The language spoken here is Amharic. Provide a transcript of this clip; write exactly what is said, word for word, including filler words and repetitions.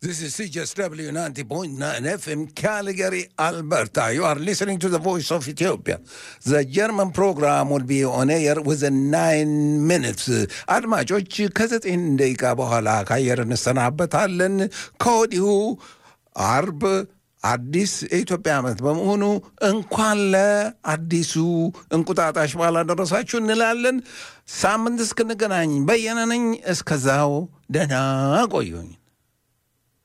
This is C J S W ninety point nine F M Calgary, Alberta. You are listening to the voice of Ethiopia. The German program will be on air within nine minutes. አድማጮች ከዘጠኝ ደቂቃ በኋላ ካየር እንሰናበታለን። ከወዲሁ አርብ አዲስ ኢትዮጵያ ዓመት በመሆኑ እንኳን ለአዲሱ እንቁጣጣሽ በዓል አደረሳችሁ እንላለን። ሳምንት እስክንገናኝ በየነ ነኝ። እስከዛው ደህና ቆዩኝ።